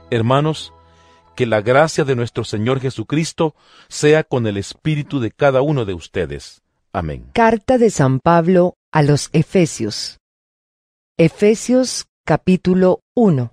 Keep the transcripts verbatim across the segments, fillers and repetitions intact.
Hermanos, que la gracia de nuestro Señor Jesucristo sea con el espíritu de cada uno de ustedes. Amén. Carta de San Pablo a los Efesios. Efesios capítulo uno.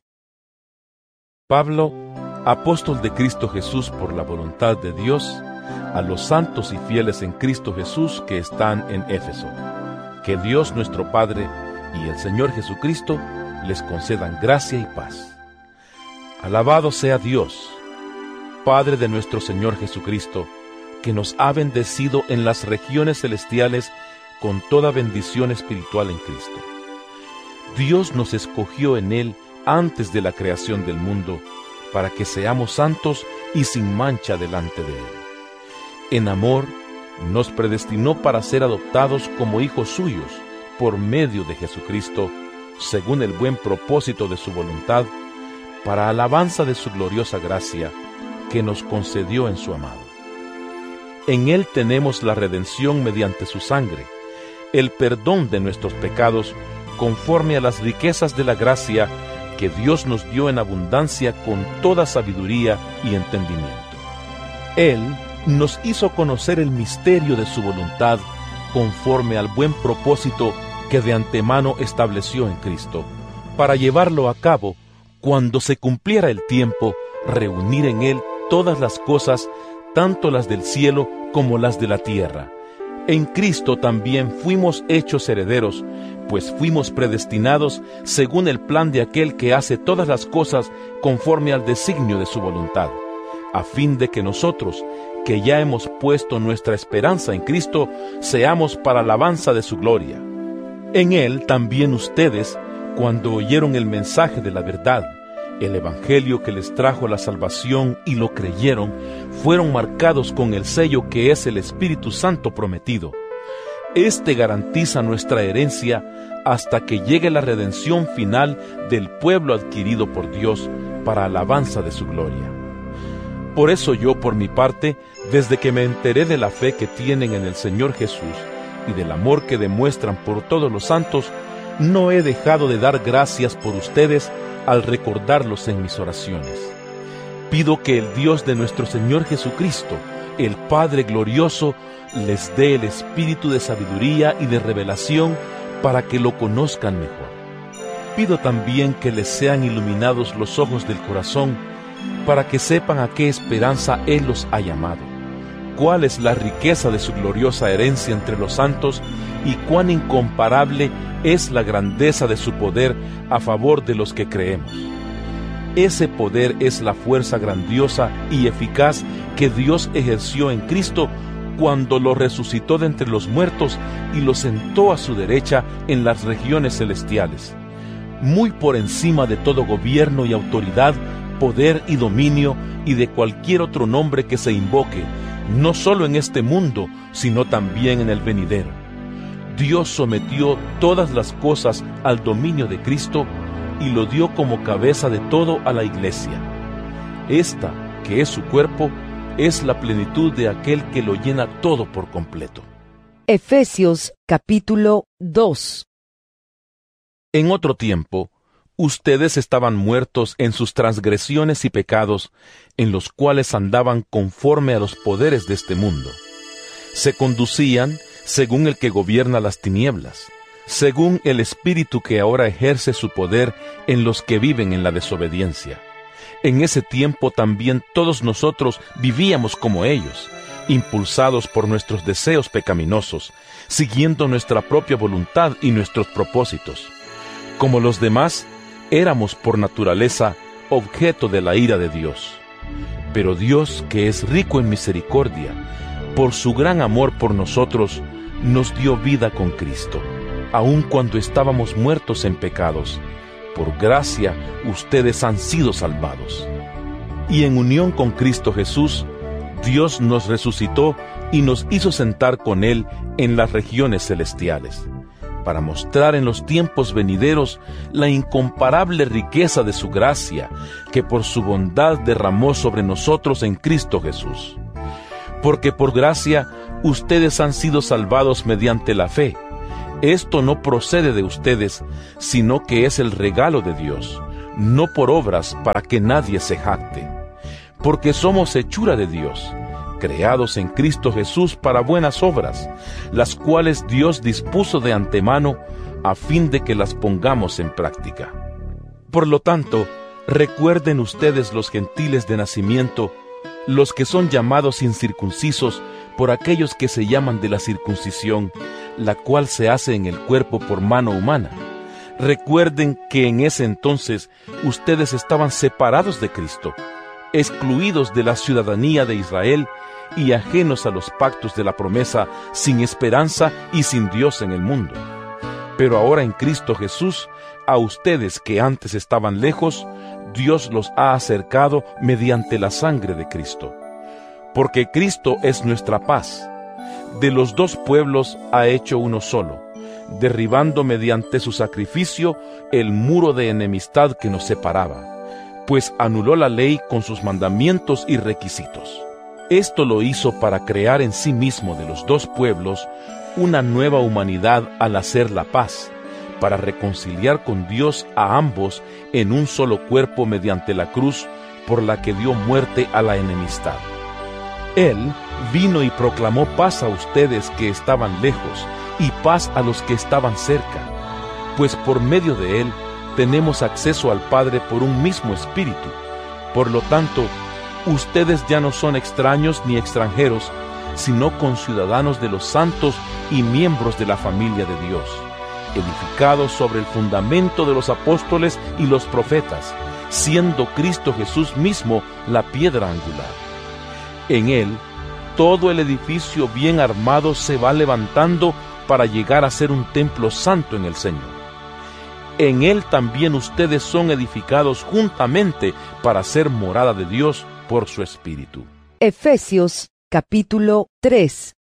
Pablo, apóstol de Cristo Jesús por la voluntad de Dios, a los santos y fieles en Cristo Jesús que están en Éfeso. Que Dios nuestro Padre y el Señor Jesucristo les concedan gracia y paz. Alabado sea Dios, Padre de nuestro Señor Jesucristo, que nos ha bendecido en las regiones celestiales con toda bendición espiritual en Cristo. Dios nos escogió en Él antes de la creación del mundo, para que seamos santos y sin mancha delante de Él. En amor, nos predestinó para ser adoptados como hijos suyos, por medio de Jesucristo, según el buen propósito de su voluntad, para alabanza de su gloriosa gracia, que nos concedió en su amado. En Él tenemos la redención mediante su sangre, el perdón de nuestros pecados, conforme a las riquezas de la gracia que Dios nos dio en abundancia con toda sabiduría y entendimiento. Él nos hizo conocer el misterio de su voluntad, conforme al buen propósito que de antemano estableció en Cristo, para llevarlo a cabo cuando se cumpliera el tiempo, reunir en Él todas las cosas, tanto las del cielo como las de la tierra. En Cristo también fuimos hechos herederos, pues fuimos predestinados según el plan de aquel que hace todas las cosas conforme al designio de su voluntad, a fin de que nosotros, que ya hemos puesto nuestra esperanza en Cristo, seamos para alabanza de su gloria. En Él también ustedes, cuando oyeron el mensaje de la verdad, el evangelio que les trajo la salvación y lo creyeron, fueron marcados con el sello que es el Espíritu Santo prometido. Este garantiza nuestra herencia hasta que llegue la redención final del pueblo adquirido por Dios para alabanza de su gloria. Por eso yo, por mi parte, desde que me enteré de la fe que tienen en el Señor Jesús y del amor que demuestran por todos los santos, no he dejado de dar gracias por ustedes al recordarlos en mis oraciones. Pido que el Dios de nuestro Señor Jesucristo, el Padre glorioso, les dé el espíritu de sabiduría y de revelación para que lo conozcan mejor. Pido también que les sean iluminados los ojos del corazón, para que sepan a qué esperanza Él los ha llamado, cuál es la riqueza de su gloriosa herencia entre los santos y cuán incomparable es la grandeza de su poder a favor de los que creemos. Ese poder es la fuerza grandiosa y eficaz que Dios ejerció en Cristo cuando lo resucitó de entre los muertos y lo sentó a su derecha en las regiones celestiales, muy por encima de todo gobierno y autoridad, poder y dominio y de cualquier otro nombre que se invoque, no solo en este mundo, sino también en el venidero. Dios sometió todas las cosas al dominio de Cristo y lo dio como cabeza de todo a la Iglesia. Esta, que es su cuerpo, es la plenitud de aquel que lo llena todo por completo. Efesios capítulo dos. En otro tiempo, ustedes estaban muertos en sus transgresiones y pecados, en los cuales andaban conforme a los poderes de este mundo. Se conducían según el que gobierna las tinieblas, según el espíritu que ahora ejerce su poder en los que viven en la desobediencia. En ese tiempo también todos nosotros vivíamos como ellos, impulsados por nuestros deseos pecaminosos, siguiendo nuestra propia voluntad y nuestros propósitos. Como los demás, éramos por naturaleza objeto de la ira de Dios. Pero Dios, que es rico en misericordia, por su gran amor por nosotros, nos dio vida con Cristo, aun cuando estábamos muertos en pecados. Por gracia, ustedes han sido salvados. Y en unión con Cristo Jesús, Dios nos resucitó y nos hizo sentar con Él en las regiones celestiales, para mostrar en los tiempos venideros la incomparable riqueza de su gracia, que por su bondad derramó sobre nosotros en Cristo Jesús. Porque por gracia ustedes han sido salvados mediante la fe. Esto no procede de ustedes, sino que es el regalo de Dios, no por obras para que nadie se jacte, porque somos hechura de Dios, creados en Cristo Jesús para buenas obras, las cuales Dios dispuso de antemano a fin de que las pongamos en práctica. Por lo tanto, recuerden ustedes los gentiles de nacimiento, los que son llamados incircuncisos por aquellos que se llaman de la circuncisión, la cual se hace en el cuerpo por mano humana. Recuerden que en ese entonces ustedes estaban separados de Cristo, excluidos de la ciudadanía de Israel y ajenos a los pactos de la promesa, sin esperanza y sin Dios en el mundo. Pero ahora en Cristo Jesús, a ustedes que antes estaban lejos, Dios los ha acercado mediante la sangre de Cristo. Porque Cristo es nuestra paz. De los dos pueblos ha hecho uno solo, derribando mediante su sacrificio el muro de enemistad que nos separaba, pues anuló la ley con sus mandamientos y requisitos. Esto lo hizo para crear en sí mismo de los dos pueblos una nueva humanidad al hacer la paz, para reconciliar con Dios a ambos en un solo cuerpo mediante la cruz, por la que dio muerte a la enemistad. Él vino y proclamó paz a ustedes que estaban lejos, y paz a los que estaban cerca, pues por medio de Él tenemos acceso al Padre por un mismo Espíritu. Por lo tanto, ustedes ya no son extraños ni extranjeros, sino conciudadanos de los santos y miembros de la familia de Dios, edificados sobre el fundamento de los apóstoles y los profetas, siendo Cristo Jesús mismo la piedra angular. En Él, todo el edificio bien armado se va levantando para llegar a ser un templo santo en el Señor. En Él también ustedes son edificados juntamente para ser morada de Dios por su Espíritu. Efesios capítulo tres.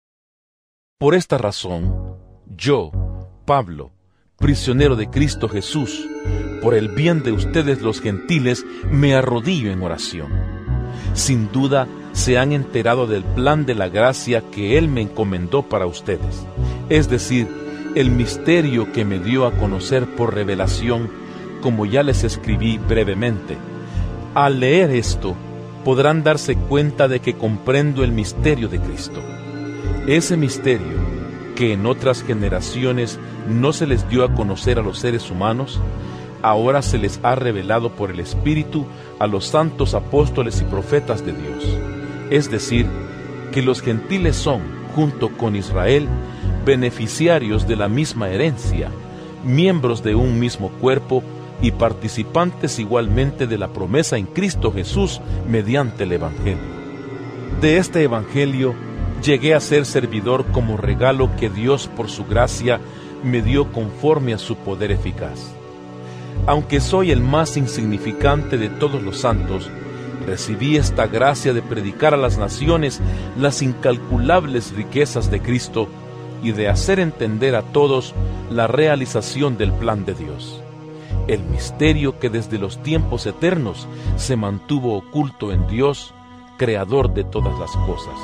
Por esta razón, yo, Pablo, prisionero de Cristo Jesús, por el bien de ustedes los gentiles, me arrodillo en oración. Sin duda, se han enterado del plan de la gracia que Él me encomendó para ustedes, es decir, el misterio que me dio a conocer por revelación, como ya les escribí brevemente. Al leer esto, podrán darse cuenta de que comprendo el misterio de Cristo. Ese misterio, que en otras generaciones no se les dio a conocer a los seres humanos, ahora se les ha revelado por el Espíritu a los santos apóstoles y profetas de Dios. Es decir, que los gentiles son, junto con Israel, beneficiarios de la misma herencia, miembros de un mismo cuerpo y participantes igualmente de la promesa en Cristo Jesús mediante el Evangelio. De este Evangelio llegué a ser servidor como regalo que Dios por su gracia me dio conforme a su poder eficaz. Aunque soy el más insignificante de todos los santos, recibí esta gracia de predicar a las naciones las incalculables riquezas de Cristo y de hacer entender a todos la realización del plan de Dios, el misterio que desde los tiempos eternos se mantuvo oculto en Dios, creador de todas las cosas.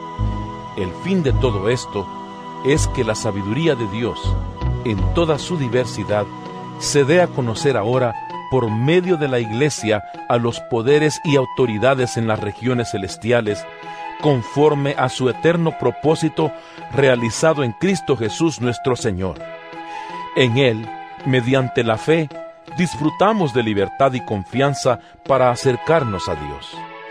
El fin de todo esto es que la sabiduría de Dios, en toda su diversidad, se dé a conocer ahora por medio de la Iglesia a los poderes y autoridades en las regiones celestiales, conforme a su eterno propósito realizado en Cristo Jesús nuestro Señor. En Él, mediante la fe, disfrutamos de libertad y confianza para acercarnos a Dios.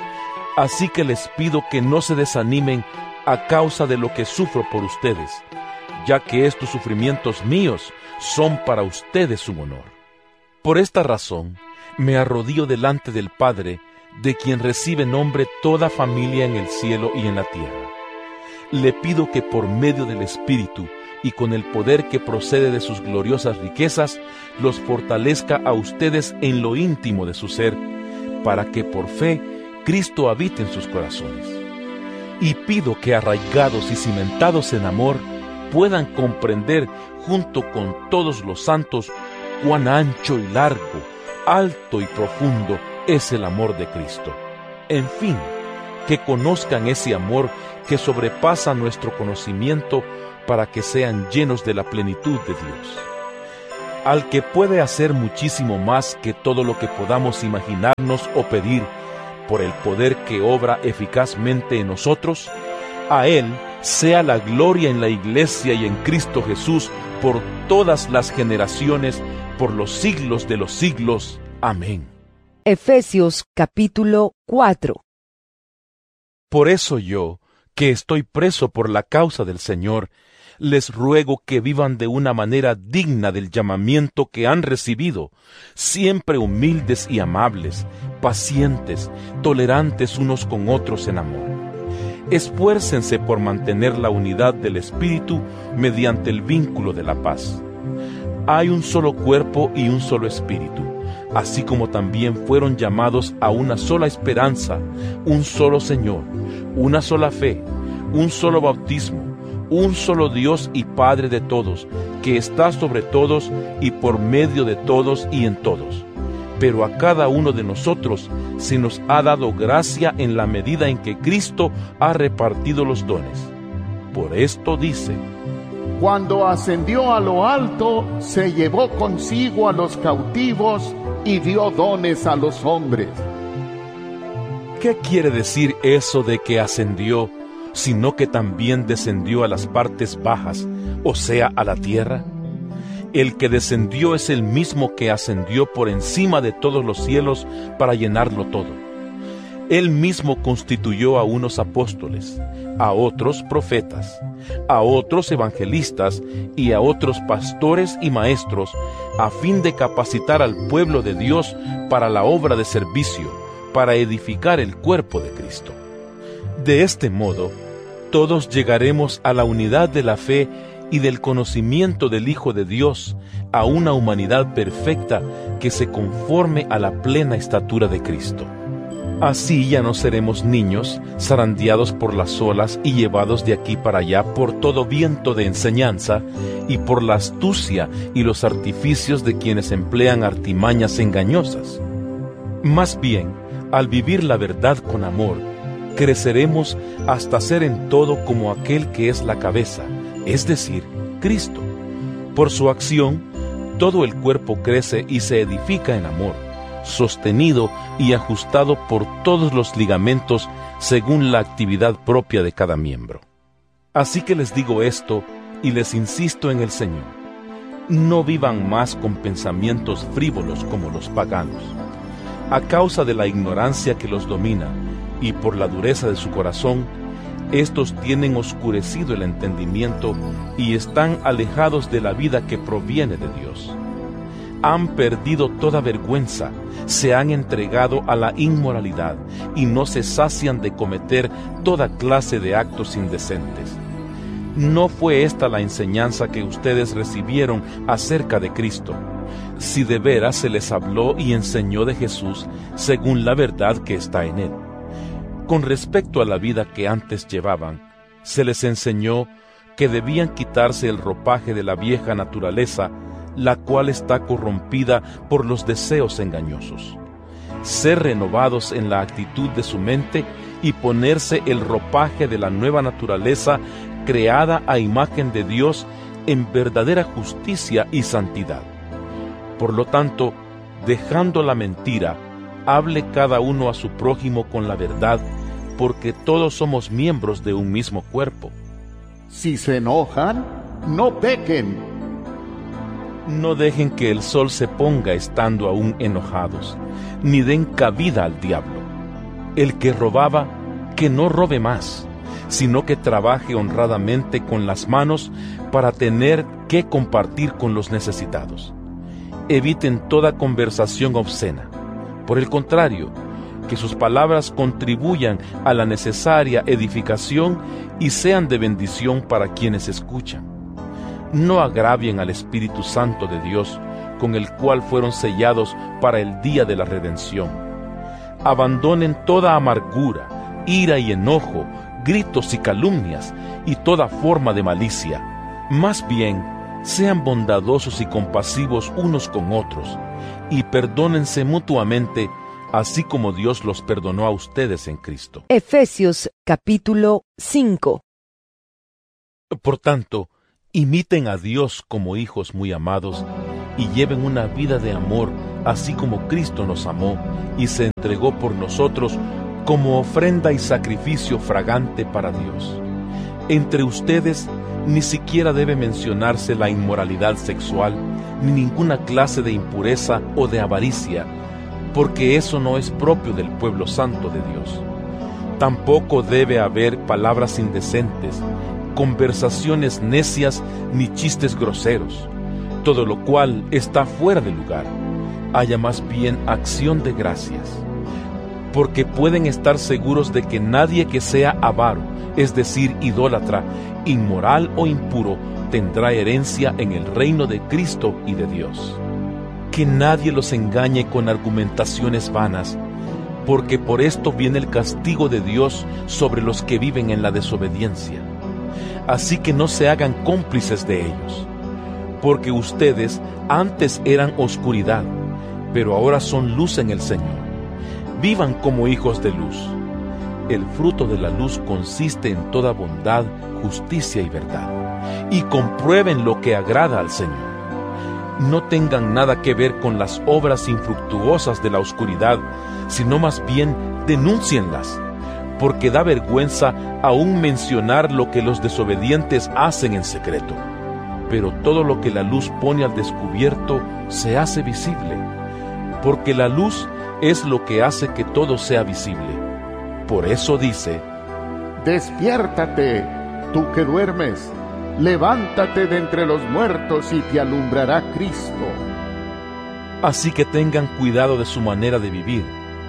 Así que les pido que no se desanimen a causa de lo que sufro por ustedes, ya que estos sufrimientos míos son para ustedes un honor. Por esta razón, me arrodillo delante del Padre, de quien recibe nombre toda familia en el cielo y en la tierra. Le pido que por medio del Espíritu y con el poder que procede de sus gloriosas riquezas, los fortalezca a ustedes en lo íntimo de su ser, para que por fe Cristo habite en sus corazones. Y pido que arraigados y cimentados en amor, puedan comprender junto con todos los santos cuán ancho y largo, alto y profundo es el amor de Cristo. En fin, que conozcan ese amor que sobrepasa nuestro conocimiento, para que sean llenos de la plenitud de Dios. al que puede hacer muchísimo más que todo lo que podamos imaginarnos o pedir, por el poder que obra eficazmente en nosotros, a Él sea la gloria en la Iglesia y en Cristo Jesús por todas las generaciones, por los siglos de los siglos. Amén. Efesios capítulo cuatro. Por eso yo, que estoy preso por la causa del Señor, les ruego que vivan de una manera digna del llamamiento que han recibido, siempre humildes y amables, pacientes, tolerantes unos con otros en amor. Esfuércense por mantener la unidad del Espíritu mediante el vínculo de la paz. Hay un solo cuerpo y un solo Espíritu, así como también fueron llamados a una sola esperanza, un solo Señor, una sola fe, un solo bautismo, un solo Dios y Padre de todos, que está sobre todos y por medio de todos y en todos. Pero a cada uno de nosotros se nos ha dado gracia en la medida en que Cristo ha repartido los dones. Por esto dice: Cuando ascendió a lo alto, se llevó consigo a los cautivos y dio dones a los hombres. ¿Qué quiere decir eso de que ascendió, sino que también descendió a las partes bajas, o sea, a la tierra? El que descendió es el mismo que ascendió por encima de todos los cielos para llenarlo todo. Él mismo constituyó a unos apóstoles, a otros profetas, a otros evangelistas y a otros pastores y maestros, a fin de capacitar al pueblo de Dios para la obra de servicio, para edificar el cuerpo de Cristo. De este modo, todos llegaremos a la unidad de la fe y del conocimiento del Hijo de Dios, a una humanidad perfecta que se conforme a la plena estatura de Cristo. Así ya no seremos niños, zarandeados por las olas y llevados de aquí para allá por todo viento de enseñanza y por la astucia y los artificios de quienes emplean artimañas engañosas. Más bien, al vivir la verdad con amor, creceremos hasta ser en todo como aquel que es la cabeza, es decir, Cristo. Por su acción, todo el cuerpo crece y se edifica en amor, sostenido y ajustado por todos los ligamentos según la actividad propia de cada miembro. Así que les digo esto y les insisto en el Señor: no vivan más con pensamientos frívolos como los paganos. A causa de la ignorancia que los domina y por la dureza de su corazón, estos tienen oscurecido el entendimiento y están alejados de la vida que proviene de Dios. Han perdido toda vergüenza, se han entregado a la inmoralidad y no se sacian de cometer toda clase de actos indecentes. ¿No fue esta la enseñanza que ustedes recibieron acerca de Cristo? Si de veras se les habló y enseñó de Jesús según la verdad que está en Él. Con respecto a la vida que antes llevaban, se les enseñó que debían quitarse el ropaje de la vieja naturaleza, la cual está corrompida por los deseos engañosos, ser renovados en la actitud de su mente y ponerse el ropaje de la nueva naturaleza creada a imagen de Dios en verdadera justicia y santidad. Por lo tanto, dejando la mentira, hable cada uno a su prójimo con la verdad, porque todos somos miembros de un mismo cuerpo. Si se enojan, no pequen. No dejen que el sol se ponga estando aún enojados, ni den cabida al diablo. El que robaba, que no robe más, sino que trabaje honradamente con las manos para tener que compartir con los necesitados. Eviten toda conversación obscena. Por el contrario, que sus palabras contribuyan a la necesaria edificación y sean de bendición para quienes escuchan. No agravien al Espíritu Santo de Dios, con el cual fueron sellados para el día de la redención. Abandonen toda amargura, ira y enojo, gritos y calumnias, y toda forma de malicia. Más bien, sean bondadosos y compasivos unos con otros, y perdónense mutuamente, así como Dios los perdonó a ustedes en Cristo. Efesios capítulo cinco. Por tanto, imiten a Dios como hijos muy amados, y lleven una vida de amor, así como Cristo nos amó y se entregó por nosotros como ofrenda y sacrificio fragante para Dios. Entre ustedes ni siquiera debe mencionarse la inmoralidad sexual, ni ninguna clase de impureza o de avaricia, porque eso no es propio del pueblo santo de Dios. Tampoco debe haber palabras indecentes, conversaciones necias ni chistes groseros, todo lo cual está fuera de lugar. Haya más bien acción de gracias, porque pueden estar seguros de que nadie que sea avaro, es decir, idólatra, inmoral o impuro, tendrá herencia en el reino de Cristo y de Dios. Que nadie los engañe con argumentaciones vanas, porque por esto viene el castigo de Dios sobre los que viven en la desobediencia. Así que no se hagan cómplices de ellos, porque ustedes antes eran oscuridad, pero ahora son luz en el Señor. Vivan como hijos de luz. El fruto de la luz consiste en toda bondad, justicia y verdad, y comprueben lo que agrada al Señor. No tengan nada que ver con las obras infructuosas de la oscuridad, sino más bien denúncienlas, porque da vergüenza aún mencionar lo que los desobedientes hacen en secreto. Pero todo lo que la luz pone al descubierto se hace visible, porque la luz es lo que hace que todo sea visible. Por eso dice: Despiértate, tú que duermes, levántate de entre los muertos y te alumbrará Cristo. Así que tengan cuidado de su manera de vivir.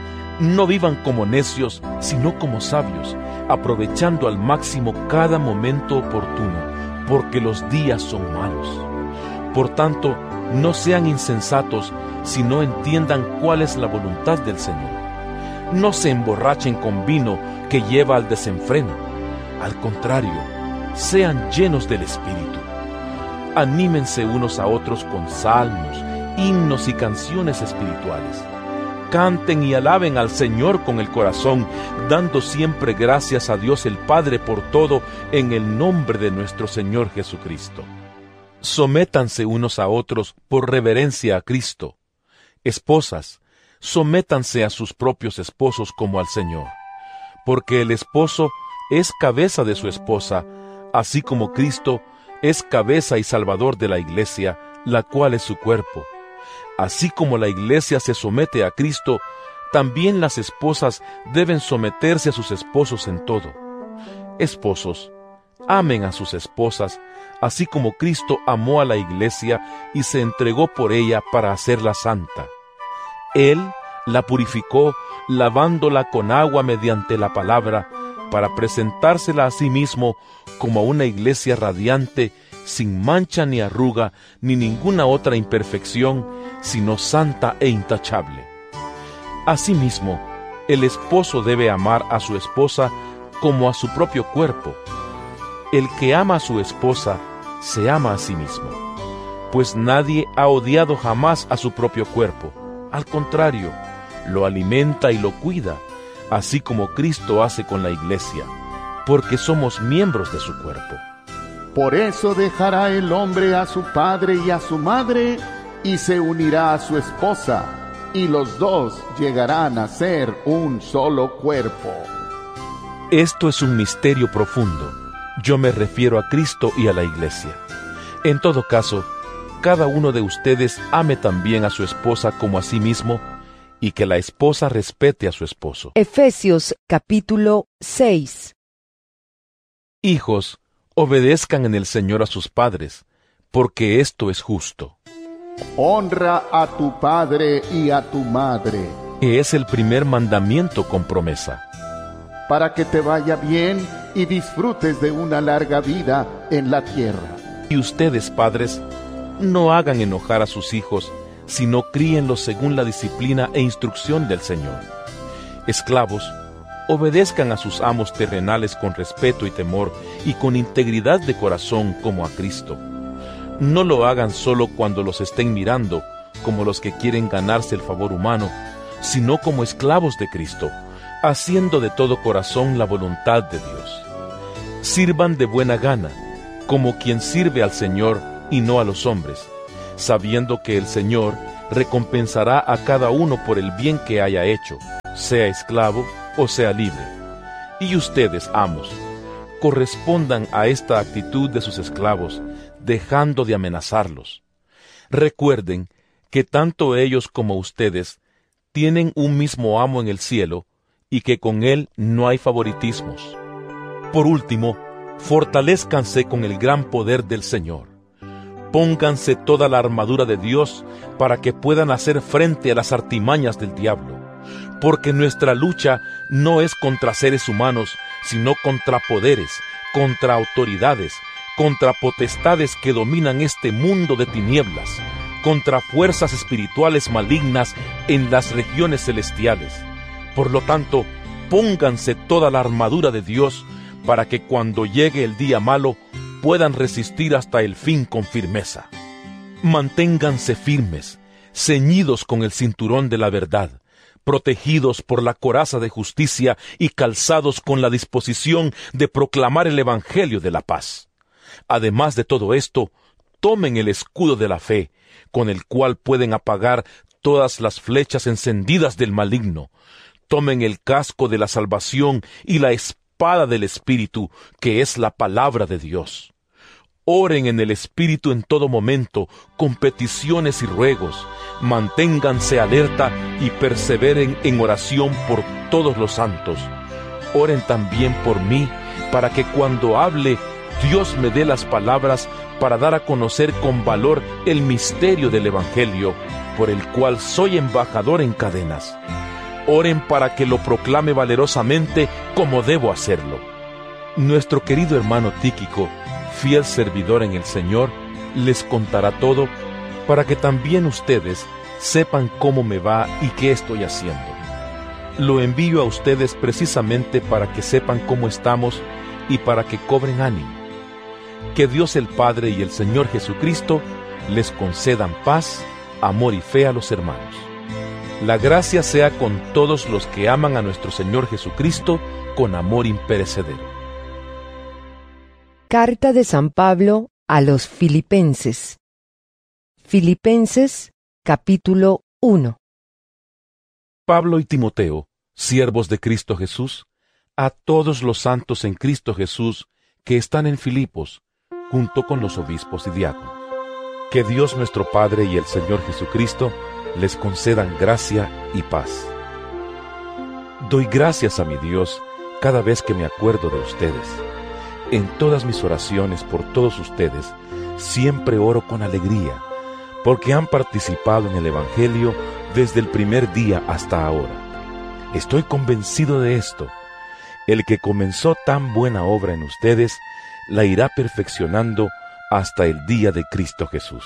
No vivan como necios, sino como sabios, aprovechando al máximo cada momento oportuno, porque los días son malos. Por tanto, no sean insensatos, sino entiendan cuál es la voluntad del Señor. No se emborrachen con vino que lleva al desenfreno. Al contrario, sean llenos del Espíritu. Anímense unos a otros con salmos, himnos y canciones espirituales. Canten y alaben al Señor con el corazón, dando siempre gracias a Dios el Padre por todo, en el nombre de nuestro Señor Jesucristo. Sométanse unos a otros por reverencia a Cristo. Esposas, sométanse a sus propios esposos como al Señor, porque el esposo es cabeza de su esposa, así como Cristo es cabeza y salvador de la iglesia, la cual es su cuerpo. Así como la iglesia se somete a Cristo, también las esposas deben someterse a sus esposos en todo. Esposos, amen a sus esposas, así como Cristo amó a la iglesia y se entregó por ella para hacerla santa. Él la purificó, lavándola con agua mediante la palabra, para presentársela a sí mismo como una iglesia radiante, sin mancha ni arruga, ni ninguna otra imperfección, sino santa e intachable. Asimismo, el esposo debe amar a su esposa como a su propio cuerpo. El que ama a su esposa, se ama a sí mismo, pues nadie ha odiado jamás a su propio cuerpo. Al contrario, lo alimenta y lo cuida, así como Cristo hace con la iglesia, porque somos miembros de su cuerpo. Por eso dejará el hombre a su padre y a su madre, y se unirá a su esposa, y los dos llegarán a ser un solo cuerpo. Esto es un misterio profundo. Yo me refiero a Cristo y a la iglesia. En todo caso, cada uno de ustedes ame también a su esposa como a sí mismo, y que la esposa respete a su esposo. Efesios capítulo seis. Hijos, obedezcan en el Señor a sus padres, porque esto es justo. Honra a tu padre y a tu madre, Que es el primer mandamiento con promesa, para que te vaya bien y disfrutes de una larga vida en la tierra. y ustedes, padres, no hagan enojar a sus hijos, sino críenlos según la disciplina e instrucción del Señor. Esclavos, obedezcan a sus amos terrenales con respeto y temor, y con integridad de corazón como a Cristo. No lo hagan solo cuando los estén mirando, como los que quieren ganarse el favor humano, sino como esclavos de Cristo, haciendo de todo corazón la voluntad de Dios. Sirvan de buena gana, como quien sirve al Señor y no a los hombres, sabiendo que el Señor recompensará a cada uno por el bien que haya hecho, sea esclavo o sea libre. Y ustedes, amos, correspondan a esta actitud de sus esclavos, dejando de amenazarlos. Recuerden que tanto ellos como ustedes tienen un mismo amo en el cielo y que con él no hay favoritismos. Por último, fortalézcanse con el gran poder del Señor. Pónganse toda la armadura de Dios para que puedan hacer frente a las artimañas del diablo, porque nuestra lucha no es contra seres humanos, sino contra poderes, contra autoridades, contra potestades que dominan este mundo de tinieblas, contra fuerzas espirituales malignas en las regiones celestiales. Por lo tanto, pónganse toda la armadura de Dios para que cuando llegue el día malo puedan resistir hasta el fin con firmeza. Manténganse firmes, ceñidos con el cinturón de la verdad, protegidos por la coraza de justicia y calzados con la disposición de proclamar el evangelio de la paz. Además de todo esto, tomen el escudo de la fe, con el cual pueden apagar todas las flechas encendidas del maligno. Tomen el casco de la salvación y la espada del Espíritu, que es la palabra de Dios. Oren en el Espíritu en todo momento, con peticiones y ruegos. Manténganse alerta y perseveren en oración por todos los santos. Oren también por mí, para que cuando hable, Dios me dé las palabras para dar a conocer con valor el misterio del Evangelio, por el cual soy embajador en cadenas. Oren para que lo proclame valerosamente como debo hacerlo. Nuestro querido hermano Tíquico, fiel servidor en el Señor, les contará todo para que también ustedes sepan cómo me va y qué estoy haciendo. Lo envío a ustedes precisamente para que sepan cómo estamos y para que cobren ánimo. Que Dios el Padre y el Señor Jesucristo les concedan paz, amor y fe a los hermanos. La gracia sea con todos los que aman a nuestro Señor Jesucristo con amor imperecedero. Carta de San Pablo a los Filipenses. Filipenses, capítulo uno. Pablo y Timoteo, siervos de Cristo Jesús, a todos los santos en Cristo Jesús que están en Filipos, junto con los obispos y diáconos. Que Dios nuestro Padre y el Señor Jesucristo les concedan gracia y paz. Doy gracias a mi Dios cada vez que me acuerdo de ustedes. En todas mis oraciones por todos ustedes, siempre oro con alegría, porque han participado en el Evangelio desde el primer día hasta ahora. Estoy convencido de esto. El que comenzó tan buena obra en ustedes, la irá perfeccionando hasta el día de Cristo Jesús.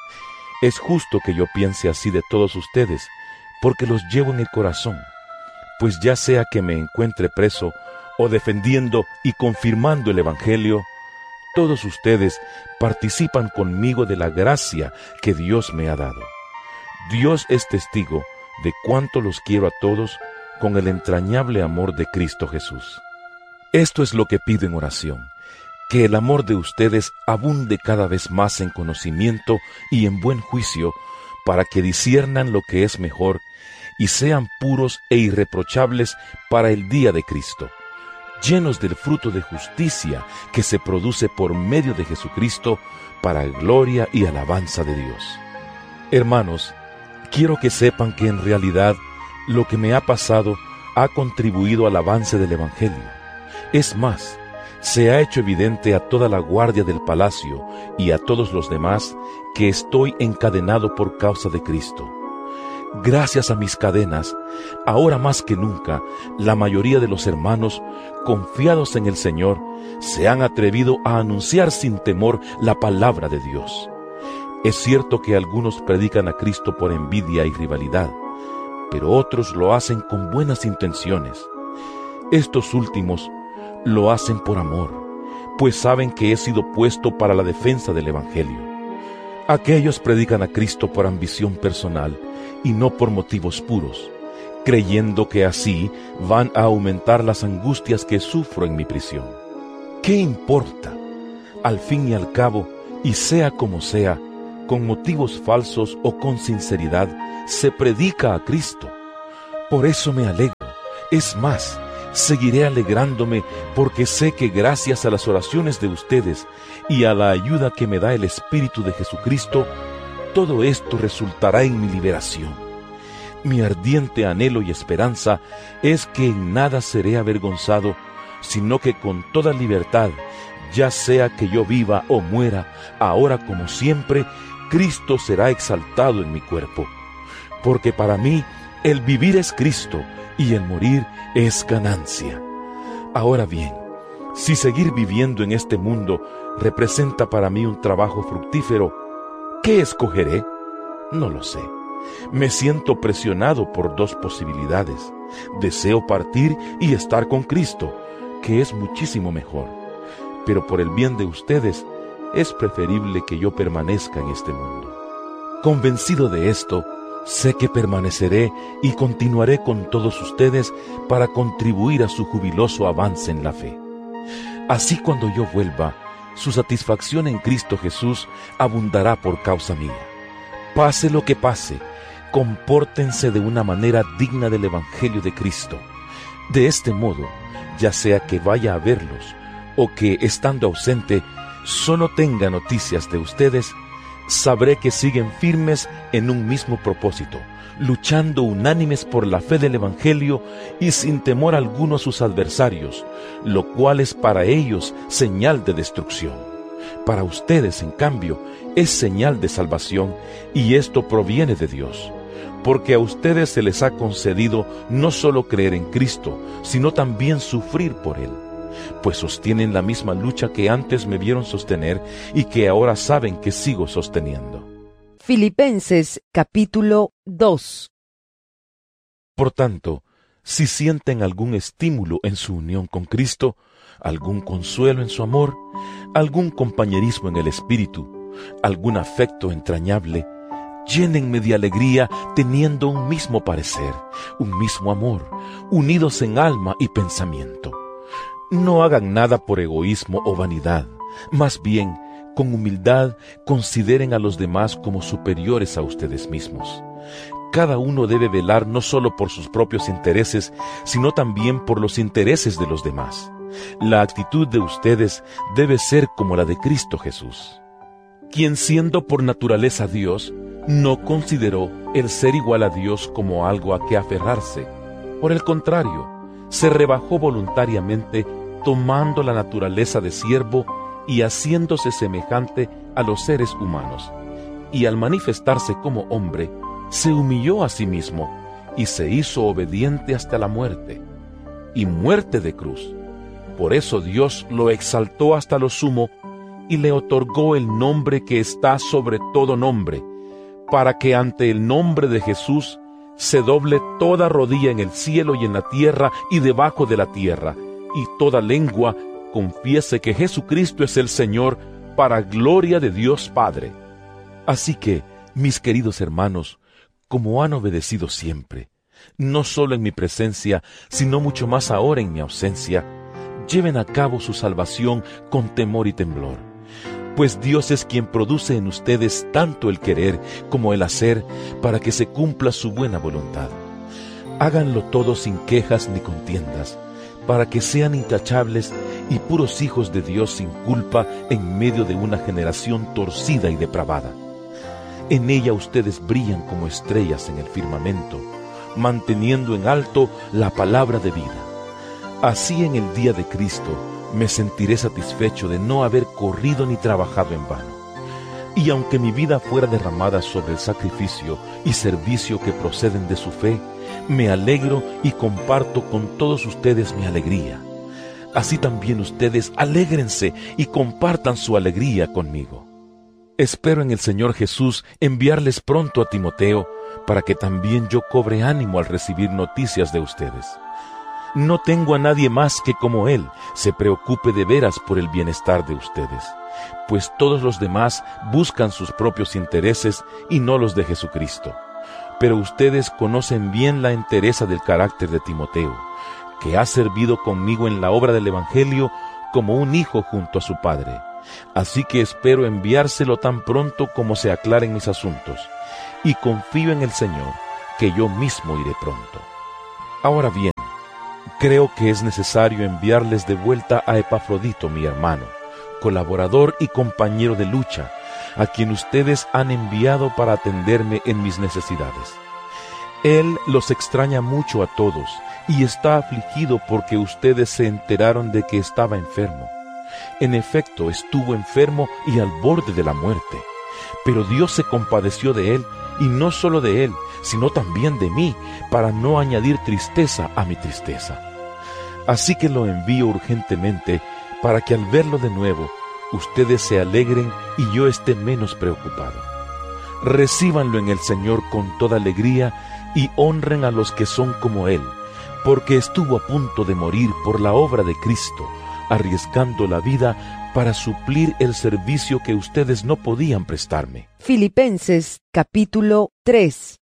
Es justo que yo piense así de todos ustedes, porque los llevo en el corazón, pues ya sea que me encuentre preso o defendiendo y confirmando el Evangelio, todos ustedes participan conmigo de la gracia que Dios me ha dado. Dios es testigo de cuánto los quiero a todos con el entrañable amor de Cristo Jesús. Esto es lo que pido en oración, que el amor de ustedes abunde cada vez más en conocimiento y en buen juicio, para que disciernan lo que es mejor y sean puros e irreprochables para el día de Cristo, llenos del fruto de justicia que se produce por medio de Jesucristo para gloria y alabanza de Dios. Hermanos, quiero que sepan que en realidad lo que me ha pasado ha contribuido al avance del Evangelio. Es más, se ha hecho evidente a toda la guardia del palacio y a todos los demás que estoy encadenado por causa de Cristo. Gracias a mis cadenas, ahora más que nunca, la mayoría de los hermanos, confiados en el Señor, se han atrevido a anunciar sin temor la palabra de Dios. Es cierto que algunos predican a Cristo por envidia y rivalidad, pero otros lo hacen con buenas intenciones. Estos últimos lo hacen por amor, pues saben que he sido puesto para la defensa del Evangelio. Aquellos predican a Cristo por ambición personal y no por motivos puros, creyendo que así van a aumentar las angustias que sufro en mi prisión. ¿Qué importa? Al fin y al cabo, y sea como sea, con motivos falsos o con sinceridad, se predica a Cristo. Por eso me alegro. Es más, seguiré alegrándome porque sé que gracias a las oraciones de ustedes y a la ayuda que me da el Espíritu de Jesucristo, todo esto resultará en mi liberación. Mi ardiente anhelo y esperanza es que en nada seré avergonzado, sino que con toda libertad, ya sea que yo viva o muera, ahora como siempre, Cristo será exaltado en mi cuerpo. Porque para mí, el vivir es Cristo y el morir es ganancia. Ahora bien, si seguir viviendo en este mundo representa para mí un trabajo fructífero, ¿qué escogeré? No lo sé. Me siento presionado por dos posibilidades. Deseo partir y estar con Cristo, que es muchísimo mejor. Pero por el bien de ustedes, es preferible que yo permanezca en este mundo. Convencido de esto, sé que permaneceré y continuaré con todos ustedes para contribuir a su jubiloso avance en la fe. Así cuando yo vuelva, su satisfacción en Cristo Jesús abundará por causa mía. Pase lo que pase, compórtense de una manera digna del Evangelio de Cristo. De este modo, ya sea que vaya a verlos o que, estando ausente, solo tenga noticias de ustedes, sabré que siguen firmes en un mismo propósito, luchando unánimes por la fe del Evangelio y sin temor alguno a sus adversarios, lo cual es para ellos señal de destrucción. Para ustedes, en cambio, es señal de salvación, y esto proviene de Dios, porque a ustedes se les ha concedido no solo creer en Cristo, sino también sufrir por Él, pues sostienen la misma lucha que antes me vieron sostener y que ahora saben que sigo sosteniendo. Filipenses capítulo dos. Por tanto, si sienten algún estímulo en su unión con Cristo, algún consuelo en su amor, algún compañerismo en el Espíritu, algún afecto entrañable, llénenme de alegría teniendo un mismo parecer, un mismo amor, unidos en alma y pensamiento. No hagan nada por egoísmo o vanidad, más bien, con humildad, consideren a los demás como superiores a ustedes mismos. Cada uno debe velar no solo por sus propios intereses, sino también por los intereses de los demás. La actitud de ustedes debe ser como la de Cristo Jesús, quien, siendo por naturaleza Dios, no consideró el ser igual a Dios como algo a que aferrarse. Por el contrario, se rebajó voluntariamente, tomando la naturaleza de siervo y haciéndose semejante a los seres humanos. Y al manifestarse como hombre, se humilló a sí mismo y se hizo obediente hasta la muerte, y muerte de cruz. Por eso Dios lo exaltó hasta lo sumo y le otorgó el nombre que está sobre todo nombre, para que ante el nombre de Jesús se doble toda rodilla en el cielo y en la tierra y debajo de la tierra, y toda lengua confiese que Jesucristo es el Señor, para gloria de Dios Padre. Así que, mis queridos hermanos, como han obedecido siempre, no solo en mi presencia, sino mucho más ahora en mi ausencia, lleven a cabo su salvación con temor y temblor, pues Dios es quien produce en ustedes tanto el querer como el hacer para que se cumpla su buena voluntad. Háganlo todo sin quejas ni contiendas, para que sean intachables y puros hijos de Dios sin culpa en medio de una generación torcida y depravada. En ella ustedes brillan como estrellas en el firmamento, manteniendo en alto la palabra de vida. Así en el día de Cristo me sentiré satisfecho de no haber corrido ni trabajado en vano. Y aunque mi vida fuera derramada sobre el sacrificio y servicio que proceden de su fe, me alegro y comparto con todos ustedes mi alegría. Así también ustedes alégrense y compartan su alegría conmigo. Espero en el Señor Jesús enviarles pronto a Timoteo, para que también yo cobre ánimo al recibir noticias de ustedes. No tengo a nadie más que como él se preocupe de veras por el bienestar de ustedes, pues todos los demás buscan sus propios intereses y no los de Jesucristo. Pero ustedes conocen bien la entereza del carácter de Timoteo, que ha servido conmigo en la obra del Evangelio como un hijo junto a su padre, Así que espero enviárselo tan pronto como se aclaren mis asuntos, y confío en el Señor, que yo mismo iré pronto. Ahora bien, creo que es necesario enviarles de vuelta a Epafrodito, mi hermano, colaborador y compañero de lucha, a quien ustedes han enviado para atenderme en mis necesidades. Él los extraña mucho a todos y está afligido porque ustedes se enteraron de que estaba enfermo. En efecto, estuvo enfermo y al borde de la muerte, pero Dios se compadeció de él, y no solo de él, sino también de mí, para no añadir tristeza a mi tristeza. Así que lo envío urgentemente, para que al verlo de nuevo, ustedes se alegren y yo esté menos preocupado. Recíbanlo en el Señor con toda alegría y honren a los que son como Él, porque estuvo a punto de morir por la obra de Cristo, arriesgando la vida para suplir el servicio que ustedes no podían prestarme. Filipenses capítulo tres.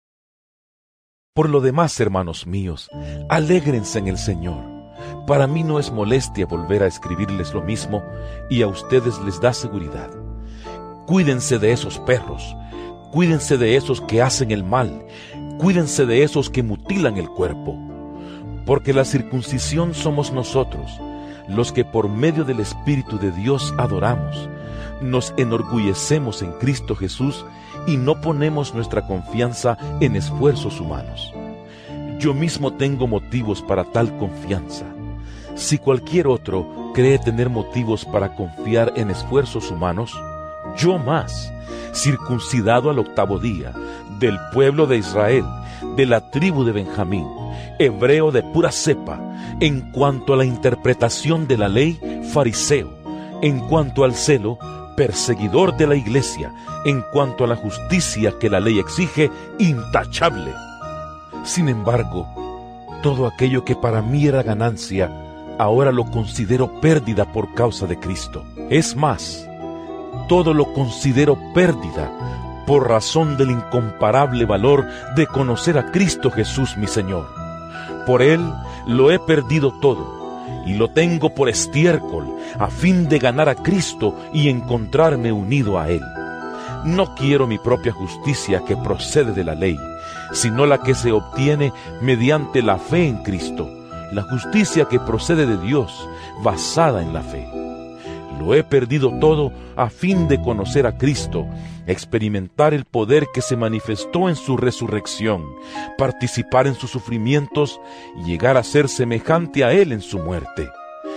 Por lo demás, hermanos míos, alégrense en el Señor. Para mí no es molestia volver a escribirles lo mismo, y a ustedes les da seguridad. Cuídense de esos perros, cuídense de esos que hacen el mal, cuídense de esos que mutilan el cuerpo, porque la circuncisión somos nosotros, los que por medio del Espíritu de Dios adoramos, nos enorgullecemos en Cristo Jesús y no ponemos nuestra confianza en esfuerzos humanos. Yo mismo tengo motivos para tal confianza. Si cualquier otro cree tener motivos para confiar en esfuerzos humanos, yo más, circuncidado al octavo día, del pueblo de Israel, de la tribu de Benjamín, hebreo de pura cepa, en cuanto a la interpretación de la ley, fariseo, en cuanto al celo, perseguidor de la iglesia, en cuanto a la justicia que la ley exige, intachable. Sin embargo, todo aquello que para mí era ganancia, ahora lo considero pérdida por causa de Cristo. Es más, todo lo considero pérdida por razón del incomparable valor de conocer a Cristo Jesús mi Señor. Por Él lo he perdido todo, y lo tengo por estiércol, a fin de ganar a Cristo y encontrarme unido a Él. No quiero mi propia justicia que procede de la ley, sino la que se obtiene mediante la fe en Cristo, la justicia que procede de Dios, basada en la fe. Lo he perdido todo a fin de conocer a Cristo, experimentar el poder que se manifestó en su resurrección, participar en sus sufrimientos y llegar a ser semejante a Él en su muerte.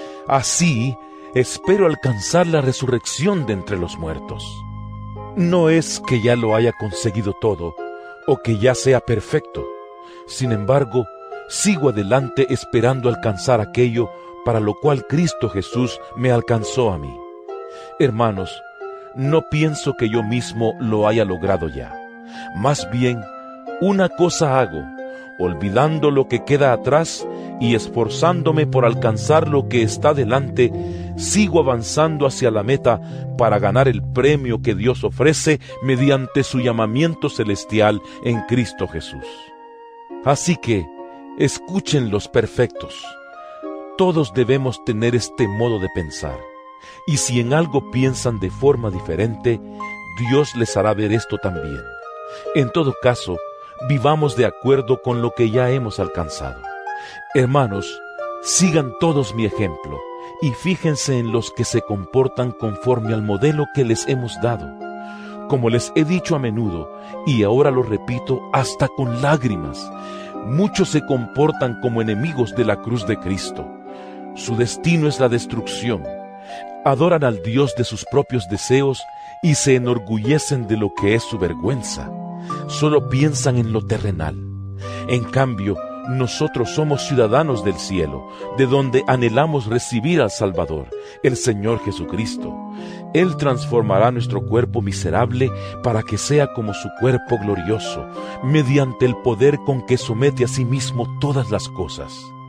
Así, espero alcanzar la resurrección de entre los muertos. No es que ya lo haya conseguido todo, o que ya sea perfecto. Sin embargo, sigo adelante esperando alcanzar aquello para lo cual Cristo Jesús me alcanzó a mí. Hermanos, no pienso que yo mismo lo haya logrado ya. Más bien, una cosa hago, olvidando lo que queda atrás y esforzándome por alcanzar lo que está delante, sigo avanzando hacia la meta para ganar el premio que Dios ofrece mediante su llamamiento celestial en Cristo Jesús. Así que, escuchen los perfectos. Todos debemos tener este modo de pensar, y si en algo piensan de forma diferente, Dios les hará ver esto también. En todo caso, vivamos de acuerdo con lo que ya hemos alcanzado. Hermanos, sigan todos mi ejemplo, y fíjense en los que se comportan conforme al modelo que les hemos dado. Como les he dicho a menudo, y ahora lo repito hasta con lágrimas, muchos se comportan como enemigos de la cruz de Cristo. Su destino es la destrucción. Adoran al Dios de sus propios deseos y se enorgullecen de lo que es su vergüenza. Solo piensan en lo terrenal. En cambio, nosotros somos ciudadanos del cielo, de donde anhelamos recibir al Salvador, el Señor Jesucristo. Él transformará nuestro cuerpo miserable para que sea como su cuerpo glorioso, mediante el poder con que somete a sí mismo todas las cosas.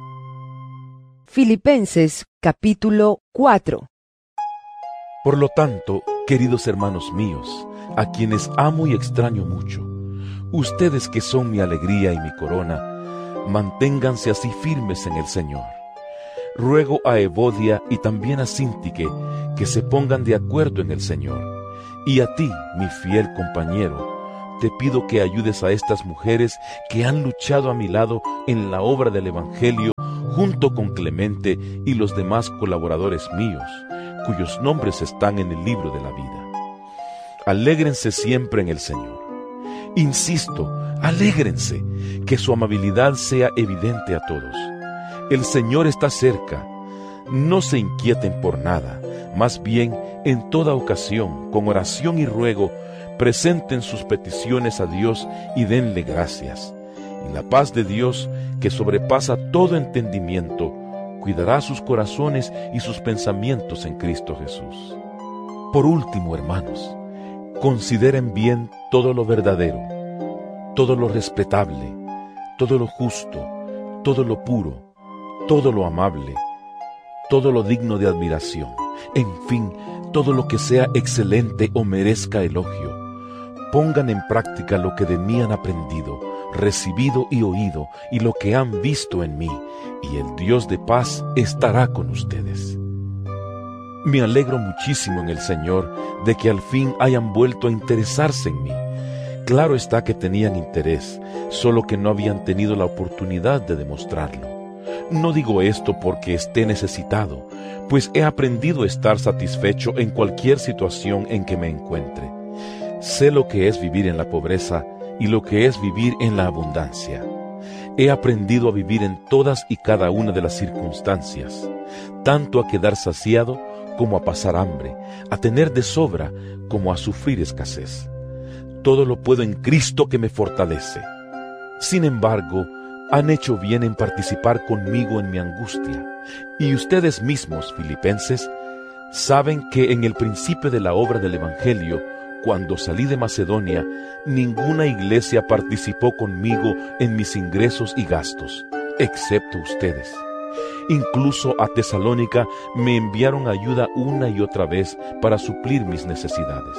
Filipenses capítulo cuatro. Por lo tanto, queridos hermanos míos, a quienes amo y extraño mucho, ustedes que son mi alegría y mi corona, manténganse así firmes en el Señor. ruego a Evodia y también a Síntique que se pongan de acuerdo en el Señor. Y a ti, mi fiel compañero, te pido que ayudes a estas mujeres que han luchado a mi lado en la obra del Evangelio, junto con Clemente y los demás colaboradores míos, cuyos nombres están en el libro de la vida. Alégrense siempre en el Señor. Insisto, alégrense, que su amabilidad sea evidente a todos. El Señor está cerca. No se inquieten por nada, más bien, en toda ocasión, con oración y ruego, presenten sus peticiones a Dios y denle gracias. Y la paz de Dios, que sobrepasa todo entendimiento, cuidará sus corazones y sus pensamientos en Cristo Jesús. Por último, hermanos, consideren bien todo lo verdadero, todo lo respetable, todo lo justo, todo lo puro, todo lo amable, todo lo digno de admiración, en fin, todo lo que sea excelente o merezca elogio. Pongan en práctica lo que de mí han aprendido, recibido y oído, y lo que han visto en mí, y el Dios de paz estará con ustedes. Me alegro muchísimo en el Señor de que al fin hayan vuelto a interesarse en mí. Claro está que tenían interés, solo que no habían tenido la oportunidad de demostrarlo. No digo esto porque esté necesitado, pues he aprendido a estar satisfecho en cualquier situación en que me encuentre. Sé lo que es vivir en la pobreza y lo que es vivir en la abundancia. He aprendido a vivir en todas y cada una de las circunstancias, tanto a quedar saciado como a pasar hambre, a tener de sobra como a sufrir escasez. Todo lo puedo en Cristo que me fortalece. Sin embargo, han hecho bien en participar conmigo en mi angustia, y ustedes mismos, filipenses, saben que en el principio de la obra del Evangelio, cuando salí de Macedonia, ninguna iglesia participó conmigo en mis ingresos y gastos, excepto ustedes. Incluso a Tesalónica me enviaron ayuda una y otra vez para suplir mis necesidades.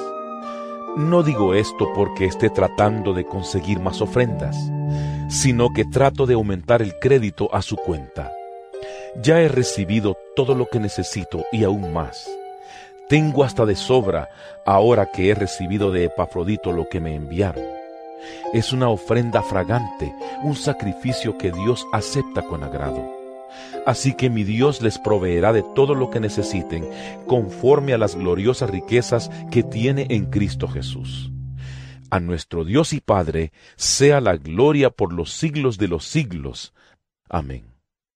No digo esto porque esté tratando de conseguir más ofrendas, sino que trato de aumentar el crédito a su cuenta. Ya he recibido todo lo que necesito y aún más. Tengo hasta de sobra ahora que he recibido de Epafrodito lo que me enviaron. Es una ofrenda fragante, un sacrificio que Dios acepta con agrado. Así que mi Dios les proveerá de todo lo que necesiten, conforme a las gloriosas riquezas que tiene en Cristo Jesús. A nuestro Dios y Padre sea la gloria por los siglos de los siglos. Amén.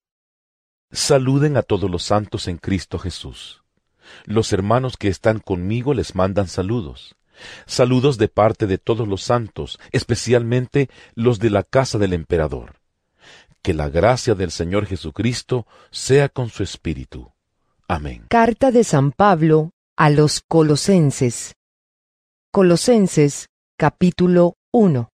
Saluden a todos los santos en Cristo Jesús. Los hermanos que están conmigo les mandan saludos. Saludos de parte de todos los santos, especialmente los de la casa del emperador. Que la gracia del Señor Jesucristo sea con su espíritu. Amén. Carta de San Pablo a los Colosenses. Colosenses, capítulo uno.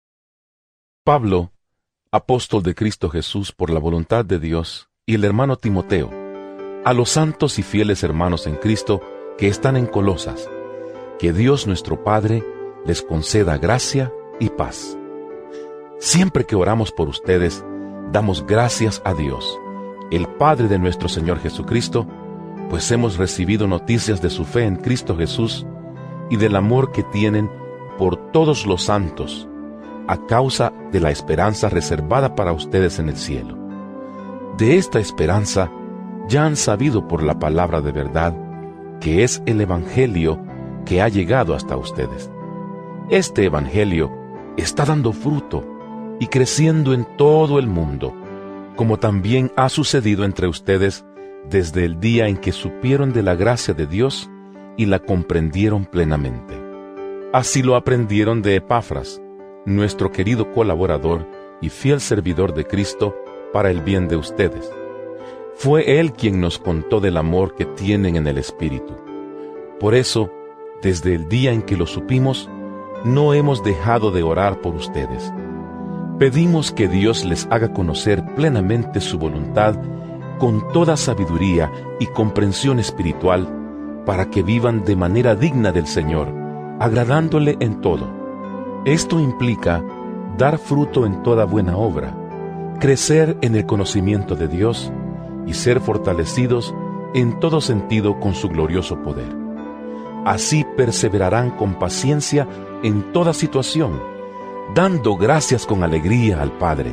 Pablo, apóstol de Cristo Jesús por la voluntad de Dios, y el hermano Timoteo, a los santos y fieles hermanos en Cristo que están en Colosas, que Dios nuestro Padre les conceda gracia y paz. Siempre que oramos por ustedes, damos gracias a Dios, el Padre de nuestro Señor Jesucristo, pues hemos recibido noticias de su fe en Cristo Jesús y del amor que tienen por todos los santos, a causa de la esperanza reservada para ustedes en el cielo. De esta esperanza ya han sabido por la palabra de verdad, que es el Evangelio que ha llegado hasta ustedes. Este Evangelio está dando fruto y creciendo en todo el mundo, como también ha sucedido entre ustedes desde el día en que supieron de la gracia de Dios y la comprendieron plenamente. Así lo aprendieron de Epafras, nuestro querido colaborador y fiel servidor de Cristo para el bien de ustedes. Fue Él quien nos contó del amor que tienen en el Espíritu. Por eso, desde el día en que lo supimos, no hemos dejado de orar por ustedes. Pedimos que Dios les haga conocer plenamente su voluntad con toda sabiduría y comprensión espiritual, para que vivan de manera digna del Señor, agradándole en todo. Esto implica dar fruto en toda buena obra, crecer en el conocimiento de Dios y ser fortalecidos en todo sentido con su glorioso poder. Así perseverarán con paciencia en toda situación, dando gracias con alegría al Padre.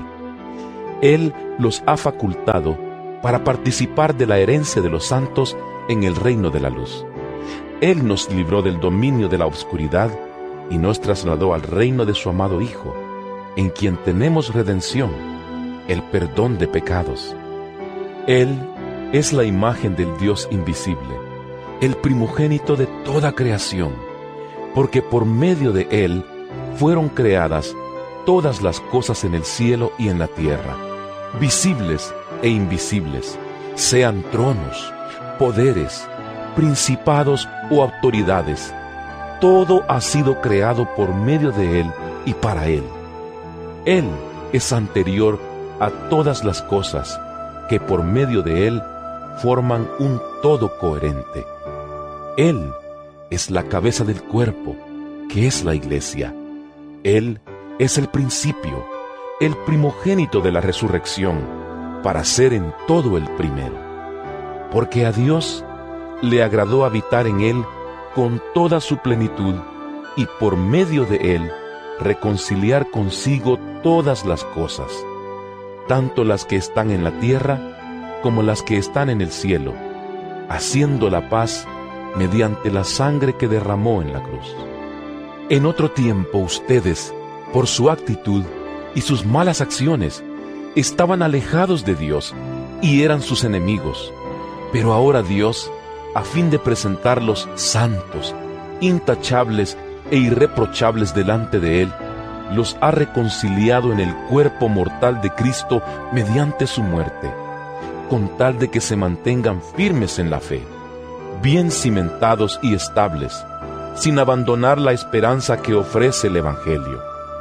Él los ha facultado para participar de la herencia de los santos en el reino de la luz. Él nos libró del dominio de la oscuridad y nos trasladó al reino de su amado Hijo, en quien tenemos redención, el perdón de pecados. Él es la imagen del Dios invisible, el primogénito de toda creación, porque por medio de Él fueron creadas todas las cosas en el cielo y en la tierra, visibles e invisibles, sean tronos, poderes, principados o autoridades. Todo ha sido creado por medio de Él y para Él. Él es anterior a todas las cosas, que por medio de Él forman un todo coherente. Él es la cabeza del cuerpo, que es la Iglesia. Él es el principio, el primogénito de la resurrección, para ser en todo el primero. Porque a Dios le agradó habitar en Él con toda su plenitud, y por medio de Él reconciliar consigo todas las cosas, tanto las que están en la tierra como las que están en el cielo, haciendo la paz mediante la sangre que derramó en la cruz. En otro tiempo ustedes, por su actitud y sus malas acciones, estaban alejados de Dios y eran sus enemigos. Pero ahora Dios, a fin de presentarlos santos, intachables e irreprochables delante de Él, los ha reconciliado en el cuerpo mortal de Cristo mediante su muerte, con tal de que se mantengan firmes en la fe, bien cimentados y estables, sin abandonar la esperanza que ofrece el Evangelio.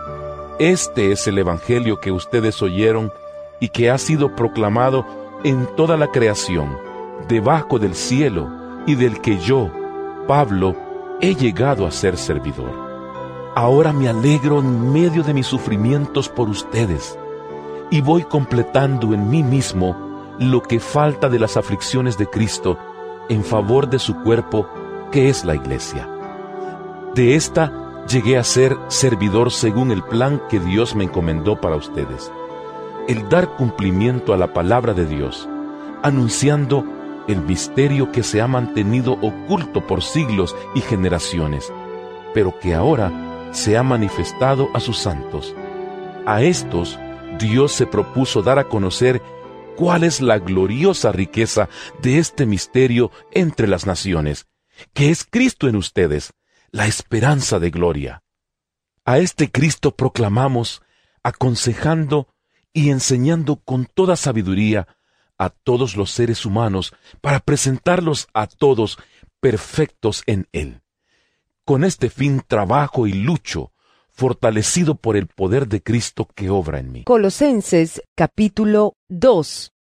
Este es el Evangelio que ustedes oyeron y que ha sido proclamado en toda la creación, debajo del cielo, y del que yo, Pablo, he llegado a ser servidor. Ahora me alegro en medio de mis sufrimientos por ustedes, y voy completando en mí mismo lo que falta de las aflicciones de Cristo en favor de su cuerpo, que es la Iglesia. De esta llegué a ser servidor según el plan que Dios me encomendó para ustedes, el dar cumplimiento a la palabra de Dios, anunciando el misterio que se ha mantenido oculto por siglos y generaciones, pero que ahora se ha manifestado a sus santos. A estos Dios se propuso dar a conocer cuál es la gloriosa riqueza de este misterio entre las naciones, que es Cristo en ustedes, la esperanza de gloria. A este Cristo proclamamos, aconsejando y enseñando con toda sabiduría a todos los seres humanos, para presentarlos a todos perfectos en Él. Con este fin trabajo y lucho, fortalecido por el poder de Cristo que obra en mí. Colosenses capítulo dos.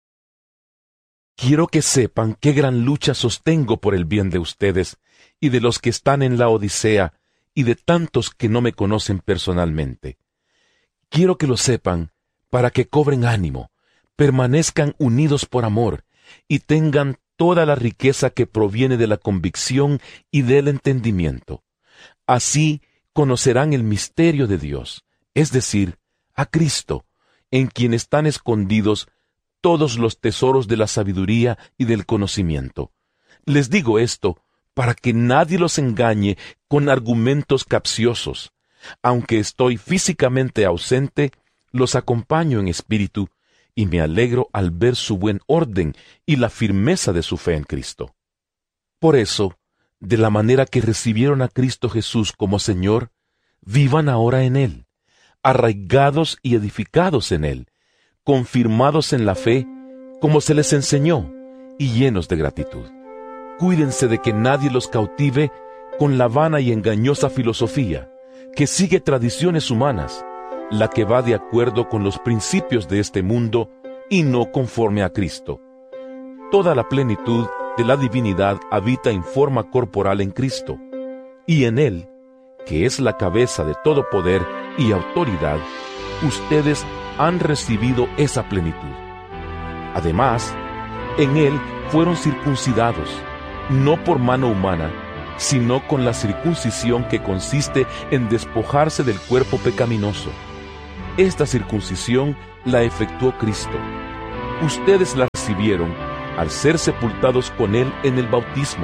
Quiero que sepan qué gran lucha sostengo por el bien de ustedes y de los que están en la Odisea y de tantos que no me conocen personalmente. Quiero que lo sepan para que cobren ánimo, permanezcan unidos por amor y tengan toda la riqueza que proviene de la convicción y del entendimiento. Así conocerán el misterio de Dios, es decir, a Cristo, en quien están escondidos todos los tesoros de la sabiduría y del conocimiento. Les digo esto para que nadie los engañe con argumentos capciosos. Aunque estoy físicamente ausente, los acompaño en espíritu, y me alegro al ver su buen orden y la firmeza de su fe en Cristo. Por eso, de la manera que recibieron a Cristo Jesús como Señor, vivan ahora en Él, arraigados y edificados en Él, confirmados en la fe, como se les enseñó, y llenos de gratitud. Cuídense de que nadie los cautive con la vana y engañosa filosofía, que sigue tradiciones humanas, la que va de acuerdo con los principios de este mundo y no conforme a Cristo. Toda la plenitud de la divinidad habita en forma corporal en Cristo, y en Él, que es la cabeza de todo poder y autoridad, ustedes han recibido esa plenitud. Además, En él fueron circuncidados, no por mano humana, sino con la circuncisión que consiste en despojarse del cuerpo pecaminoso. Esta circuncisión la efectuó Cristo. Ustedes la recibieron al ser sepultados con él en el bautismo.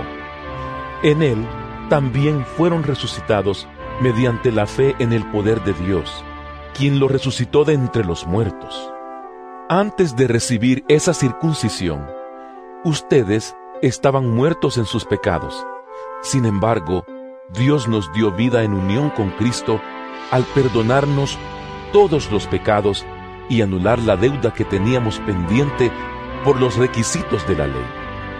En él también fueron resucitados mediante la fe en el poder de Dios, quien lo resucitó de entre los muertos. Antes de recibir esa circuncisión, ustedes estaban muertos en sus pecados. Sin embargo, Dios nos dio vida en unión con Cristo al perdonarnos todos los pecados y anular la deuda que teníamos pendiente por los requisitos de la ley.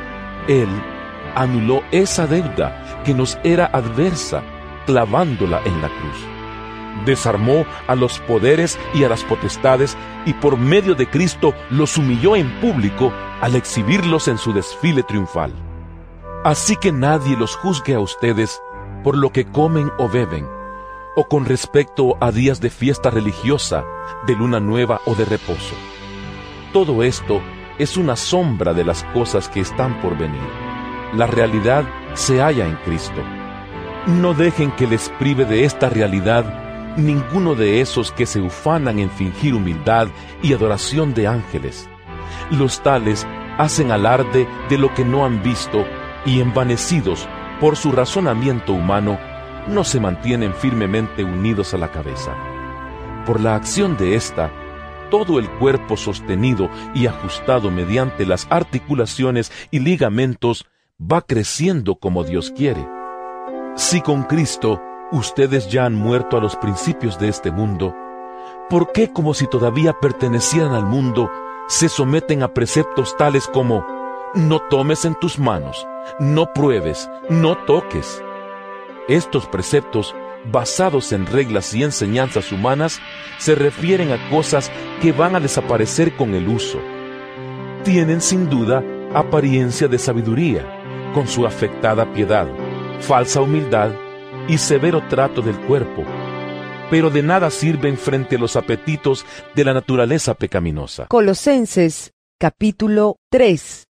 Él anuló esa deuda que nos era adversa, clavándola en la cruz. Desarmó a los poderes y a las potestades y por medio de Cristo los humilló en público al exhibirlos en su desfile triunfal. Así que nadie los juzgue a ustedes por lo que comen o beben, o con respecto a días de fiesta religiosa, de luna nueva o de reposo. Todo esto es una sombra de las cosas que están por venir. La realidad se halla en Cristo. No dejen que les prive de esta realidad ninguno de esos que se ufanan en fingir humildad y adoración de ángeles. Los tales hacen alarde de lo que no han visto y, envanecidos por su razonamiento humano, no se mantienen firmemente unidos a la cabeza. Por la acción de ésta, todo el cuerpo sostenido y ajustado mediante las articulaciones y ligamentos va creciendo como Dios quiere. Si con Cristo ustedes ya han muerto a los principios de este mundo, ¿por qué, como si todavía pertenecieran al mundo, se someten a preceptos tales como no tomes en tus manos, no pruebes, no toques? Estos preceptos, basados en reglas y enseñanzas humanas, se refieren a cosas que van a desaparecer con el uso. Tienen sin duda apariencia de sabiduría, con su afectada piedad, falsa humildad y severo trato del cuerpo, pero de nada sirven frente a los apetitos de la naturaleza pecaminosa. Colosenses capítulo tres.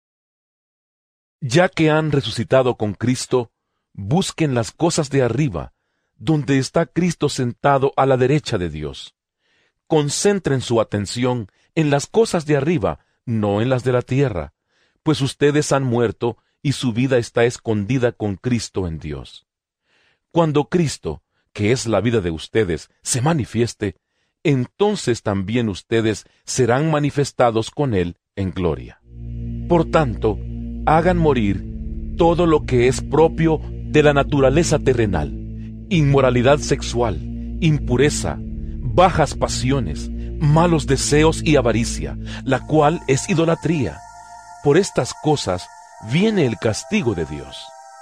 Ya que han resucitado con Cristo, busquen las cosas de arriba, donde está Cristo sentado a la derecha de Dios. Concentren su atención en las cosas de arriba, no en las de la tierra, pues ustedes han muerto y su vida está escondida con Cristo en Dios. Cuando Cristo, que es la vida de ustedes, se manifieste, entonces también ustedes serán manifestados con Él en gloria. Por tanto, hagan morir todo lo que es propio de la naturaleza terrenal: inmoralidad sexual, impureza, bajas pasiones, malos deseos y avaricia, la cual es idolatría. Por estas cosas viene el castigo de Dios.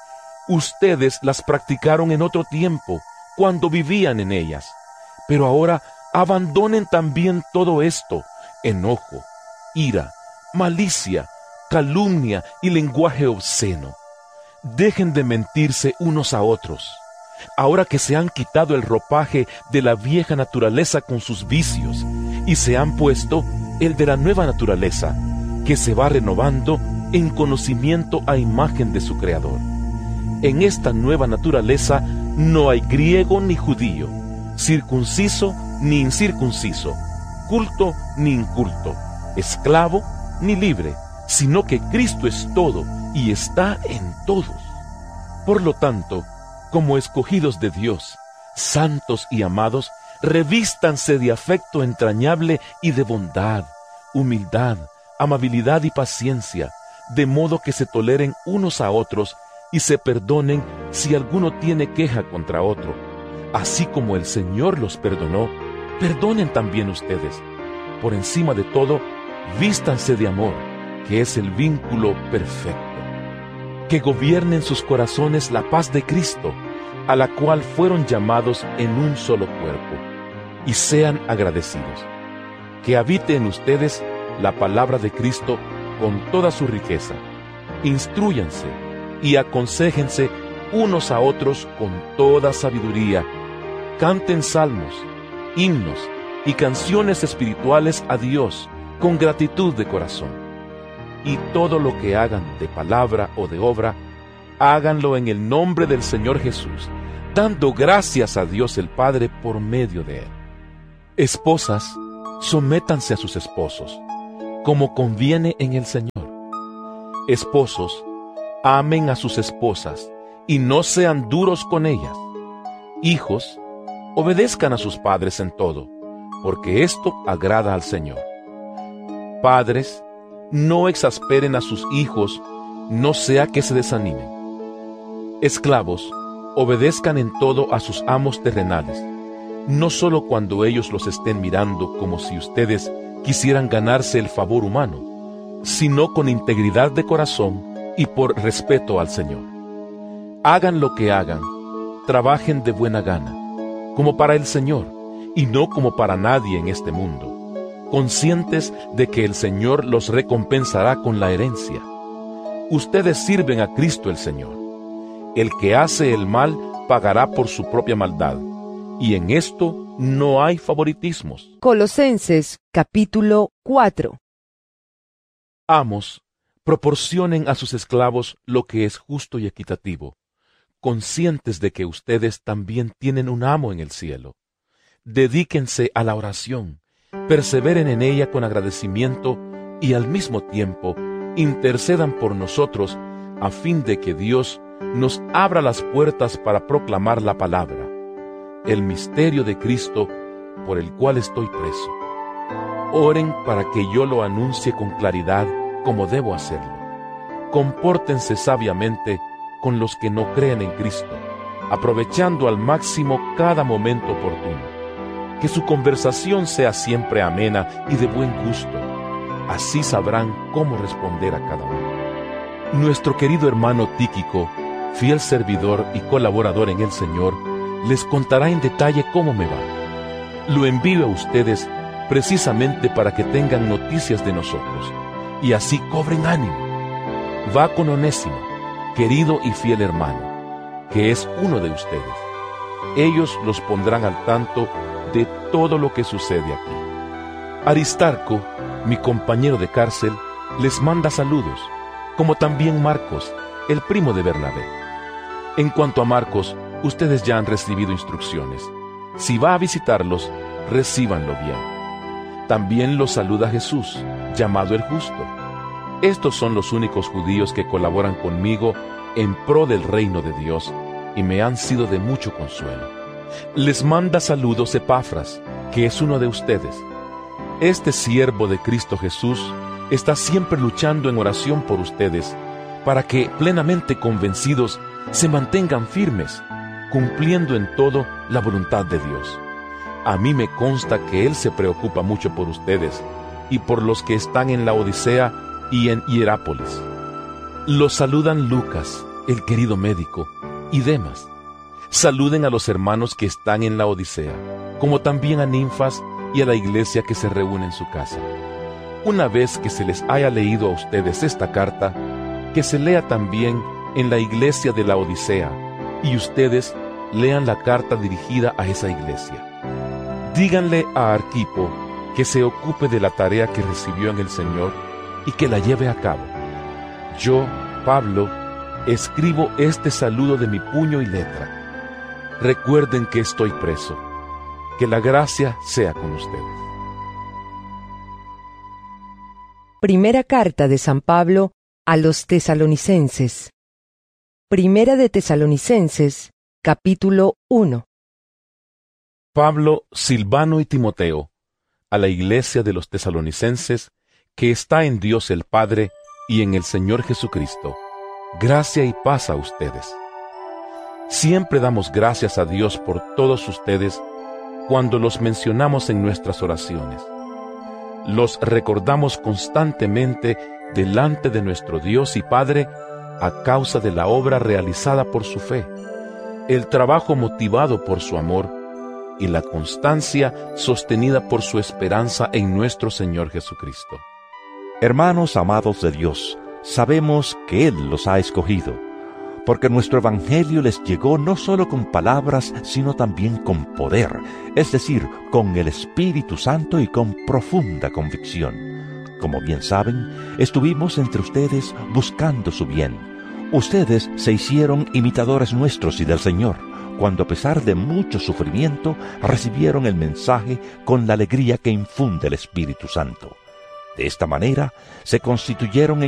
Ustedes las practicaron en otro tiempo, cuando vivían en ellas, pero ahora abandonen también todo esto: enojo, ira, malicia, calumnia y lenguaje obsceno. Dejen de mentirse unos a otros, ahora que se han quitado el ropaje de la vieja naturaleza con sus vicios, y se han puesto el de la nueva naturaleza, que se va renovando en conocimiento a imagen de su Creador. En esta nueva naturaleza no hay griego ni judío, circunciso ni incircunciso, culto ni inculto, esclavo ni libre, sino que Cristo es todo y está en todos. Por lo tanto, como escogidos de Dios, santos y amados, revístanse de afecto entrañable y de bondad, humildad, amabilidad y paciencia, de modo que se toleren unos a otros y se perdonen si alguno tiene queja contra otro. Así como el Señor los perdonó, perdonen también ustedes. Por encima de todo, vístanse de amor, que es el vínculo perfecto. Que gobierne en sus corazones la paz de Cristo, a la cual fueron llamados en un solo cuerpo, y sean agradecidos. Que habite en ustedes la palabra de Cristo con toda su riqueza. Instrúyanse y aconséjense unos a otros con toda sabiduría. Canten salmos, himnos y canciones espirituales a Dios con gratitud de corazón. y todo lo que hagan de palabra o de obra, háganlo en el nombre del Señor Jesús, dando gracias a Dios el Padre por medio de Él. Esposas, sométanse a sus esposos, como conviene en el Señor. Esposos, amen a sus esposas y no sean duros con ellas. Hijos, obedezcan a sus padres en todo, porque esto agrada al Señor. Padres, no exasperen a sus hijos, no sea que se desanimen. Esclavos, obedezcan en todo a sus amos terrenales, no solo cuando ellos los estén mirando como si ustedes quisieran ganarse el favor humano, sino con integridad de corazón y por respeto al Señor. Hagan lo que hagan, trabajen de buena gana, como para el Señor, y no como para nadie en este mundo, conscientes de que el Señor los recompensará con la herencia. Ustedes sirven a Cristo el Señor. El que hace el mal pagará por su propia maldad, y en esto no hay favoritismos. Colosenses capítulo cuatro. Amos, proporcionen a sus esclavos lo que es justo y equitativo, conscientes de que ustedes también tienen un amo en el cielo. Dedíquense a la oración, perseveren en ella con agradecimiento y al mismo tiempo intercedan por nosotros a fin de que Dios nos abra las puertas para proclamar la palabra, el misterio de Cristo por el cual estoy preso. Oren para que yo lo anuncie con claridad como debo hacerlo. Compórtense sabiamente con los que no creen en Cristo, aprovechando al máximo cada momento oportuno. Que su conversación sea siempre amena y de buen gusto. Así sabrán cómo responder a cada uno. Nuestro querido hermano Tíquico, fiel servidor y colaborador en el Señor, les contará en detalle cómo me va. Lo envío a ustedes precisamente para que tengan noticias de nosotros, y así cobren ánimo. Va con Onésimo, querido y fiel hermano, que es uno de ustedes. Ellos los pondrán al tanto de todo lo que sucede aquí. Aristarco, mi compañero de cárcel, les manda saludos, como también Marcos, el primo de Bernabé. En cuanto a Marcos, ustedes ya han recibido instrucciones. Si va a visitarlos, recíbanlo bien. También los saluda Jesús, llamado el Justo. Estos son los únicos judíos que colaboran conmigo en pro del reino de Dios y me han sido de mucho consuelo. Les manda saludos Epafras, que es uno de ustedes. Este siervo de Cristo Jesús está siempre luchando en oración por ustedes, para que, plenamente convencidos, se mantengan firmes, cumpliendo en todo la voluntad de Dios. A mí me consta que Él se preocupa mucho por ustedes y por los que están en la Odisea y en Hierápolis. Los saludan Lucas, el querido médico, y Demas. Saluden a los hermanos que están en la Odisea, como también a Ninfas y a la iglesia que se reúne en su casa. Una vez que se les haya leído a ustedes esta carta, que se lea también en la iglesia de la Odisea, y ustedes lean la carta dirigida a esa iglesia. Díganle a Arquipo que se ocupe de la tarea que recibió en el Señor y que la lleve a cabo. Yo, Pablo, escribo este saludo de mi puño y letra. Recuerden que estoy preso. Que la gracia sea con ustedes. Primera carta de San Pablo a los tesalonicenses. Primera de Tesalonicenses, capítulo uno. Pablo, Silvano y Timoteo, a la iglesia de los tesalonicenses, que está en Dios el Padre y en el Señor Jesucristo, gracia y paz a ustedes. Siempre damos gracias a Dios por todos ustedes cuando los mencionamos en nuestras oraciones. Los recordamos constantemente delante de nuestro Dios y Padre a causa de la obra realizada por su fe, el trabajo motivado por su amor y la constancia sostenida por su esperanza en nuestro Señor Jesucristo. Hermanos amados de Dios, sabemos que Él los ha escogido, porque nuestro Evangelio les llegó no solo con palabras, sino también con poder, es decir, con el Espíritu Santo y con profunda convicción. Como bien saben, estuvimos entre ustedes buscando su bien. Ustedes se hicieron imitadores nuestros y del Señor, cuando a pesar de mucho sufrimiento recibieron el mensaje con la alegría que infunde el Espíritu Santo. De esta manera se constituyeron